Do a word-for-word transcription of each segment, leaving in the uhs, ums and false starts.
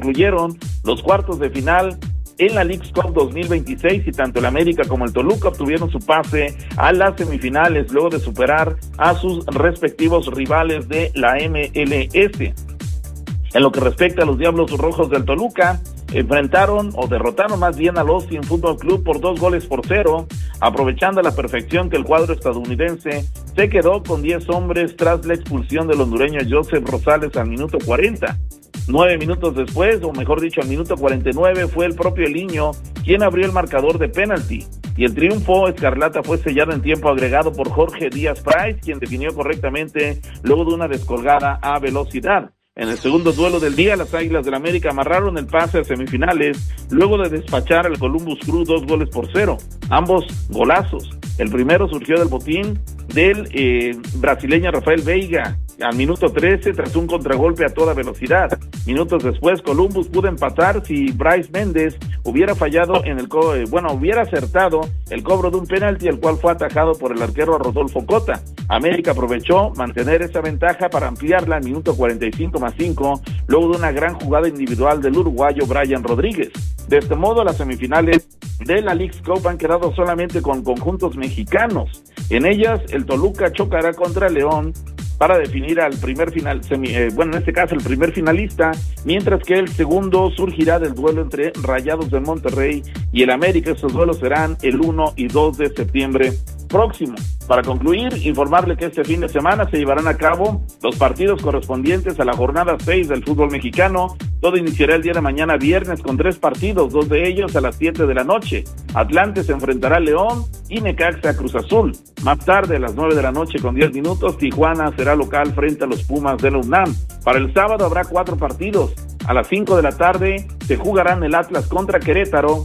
concluyeron los cuartos de final en la Leagues Cup dos mil veintiséis y tanto el América como el Toluca obtuvieron su pase a las semifinales luego de superar a sus respectivos rivales de la M L S. En lo que respecta a los Diablos Rojos del Toluca, enfrentaron o derrotaron más bien al Austin Football Club por dos goles por cero, aprovechando a la perfección que el cuadro estadounidense se quedó con diez hombres tras la expulsión del hondureño Joseph Rosales al minuto cuarenta. Nueve minutos después, o mejor dicho, al minuto cuarenta y nueve, fue el propio Eliño quien abrió el marcador de penalti, y el triunfo escarlata fue sellado en tiempo agregado por Jorge Díaz Price, quien definió correctamente luego de una descolgada a velocidad. En el segundo duelo del día, las Águilas del América amarraron el pase a semifinales luego de despachar al Columbus Crew dos goles por cero, ambos golazos. El primero surgió del botín del eh, brasileño Rafael Veiga al minuto trece tras un contragolpe a toda velocidad. Minutos después, Columbus pudo empatar si Bryce Méndez hubiera fallado en el co- eh, bueno, hubiera acertado el cobro de un penalti, el cual fue atajado por el arquero Rodolfo Cota. América aprovechó mantener esa ventaja para ampliarla al minuto cuarenta y cinco más cinco, luego de una gran jugada individual del uruguayo Brian Rodríguez. De este modo, las semifinales de la Leagues Cup han quedado solamente con conjuntos mexicanos. En ellas, el Toluca chocará contra León para definir al primer final, semi, eh, bueno, en este caso el primer finalista, mientras que el segundo surgirá del duelo entre Rayados de Monterrey y el América. Estos duelos serán el uno y dos de septiembre próximo. Para concluir, informarle que este fin de semana se llevarán a cabo los partidos correspondientes a la jornada seis del fútbol mexicano. Todo iniciará el día de mañana viernes con tres partidos, dos de ellos a las siete de la noche. Atlante se enfrentará a León y Necaxa a Cruz Azul. Más tarde, a las nueve de la noche con diez minutos, Tijuana será local frente a los Pumas de la UNAM. Para el sábado habrá cuatro partidos. A las cinco de la tarde se jugarán el Atlas contra Querétaro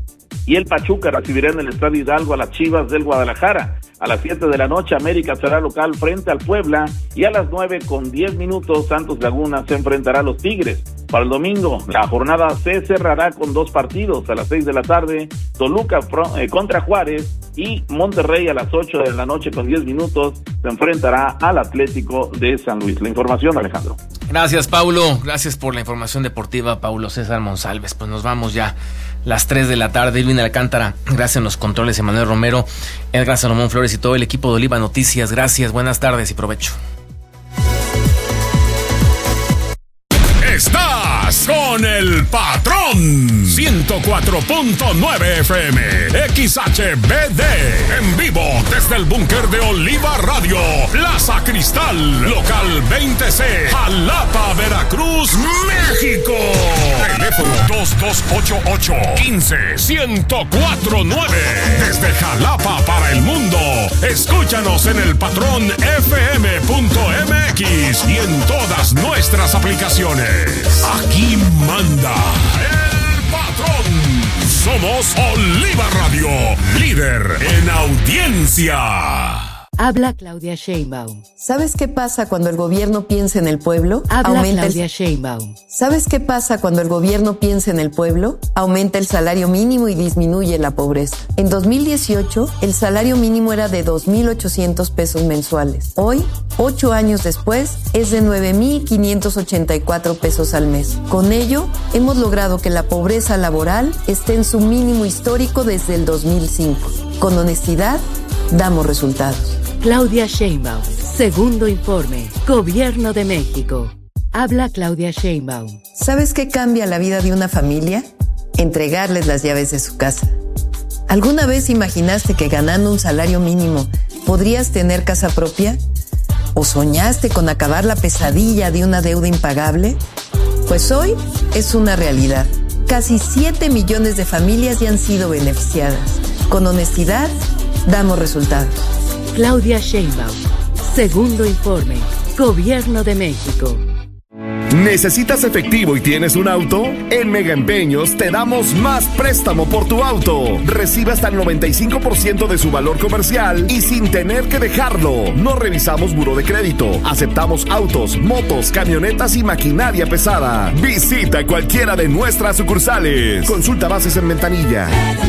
y el Pachuca recibirá en el Estadio Hidalgo a las Chivas del Guadalajara. A las siete de la noche, América será local frente al Puebla, y a las nueve con diez minutos, Santos Laguna se enfrentará a los Tigres. Para el domingo, la jornada se cerrará con dos partidos. A las seis de la tarde, Toluca pro, eh, contra Juárez, y Monterrey a las ocho de la noche con diez minutos se enfrentará al Atlético de San Luis. La información, Alejandro. Gracias, Paulo. Gracias por la información deportiva, Paulo César Monsalves. Pues nos vamos ya. Las tres de la tarde, Irving Alcántara, gracias en los controles, Emanuel Romero, Edgar Salomón Flores y todo el equipo de Oliva Noticias. Gracias, buenas tardes y provecho. Estás con el patrón. ciento cuatro punto nueve F M, X H B D, en vivo desde el búnker de Oliva Radio, Plaza Cristal, local veinte C, Jalapa, Veracruz, México. Teléfono dos dos ocho ocho, uno cinco, uno cero cuatro nueve. Desde Jalapa para el mundo. Escúchanos en el patrón F M punto M X y en todas nuestras aplicaciones. Aquí manda el patrón. Somos Oliva Radio, líder en audiencia. Habla Claudia Sheinbaum. ¿Sabes qué pasa cuando el gobierno piensa en el pueblo? Habla Aumenta Claudia el... Sheinbaum. ¿Sabes qué pasa cuando el gobierno piensa en el pueblo? Aumenta el salario mínimo y disminuye la pobreza. En dos mil dieciocho, el salario mínimo era de dos mil ochocientos pesos mensuales. Hoy, ocho años después, es de nueve mil quinientos ochenta y cuatro pesos al mes. Con ello, hemos logrado que la pobreza laboral esté en su mínimo histórico desde el dos mil cinco. Con honestidad, damos resultados. Claudia Sheinbaum. Segundo informe. Gobierno de México. Habla Claudia Sheinbaum. ¿Sabes qué cambia la vida de una familia? Entregarles las llaves de su casa. ¿Alguna vez imaginaste que ganando un salario mínimo podrías tener casa propia? ¿O soñaste con acabar la pesadilla de una deuda impagable? Pues hoy es una realidad. Casi siete millones de familias ya han sido beneficiadas. Con honestidad, damos resultados. Claudia Sheinbaum. Segundo informe. Gobierno de México. ¿Necesitas efectivo y tienes un auto? En Mega Empeños te damos más préstamo por tu auto. Recibe hasta el noventa y cinco por ciento de su valor comercial y sin tener que dejarlo. No revisamos buró de crédito. Aceptamos autos, motos, camionetas y maquinaria pesada. Visita cualquiera de nuestras sucursales. Consulta bases en ventanilla.